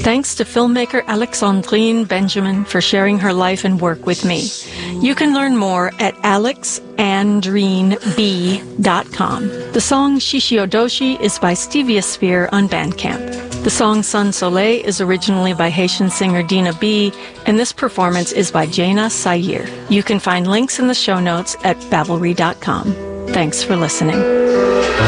Thanks to filmmaker Alexandrine Benjamin for sharing her life and work with me. You can learn more at alexandrineb.com. The song Shishiodoshi is by Stevia Sphere on Bandcamp. The song Sun Soleil is originally by Haitian singer Dina B, and this performance is by Jaina Sayer. You can find links in the show notes at babbelry.com. Thanks for listening.